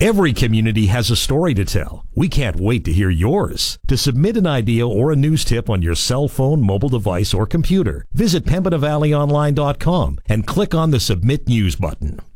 Every community has a story to tell. We can't wait to hear yours. To submit an idea or a news tip on your cell phone, mobile device, or computer, visit PembinaValleyOnline.com and click on the Submit News button.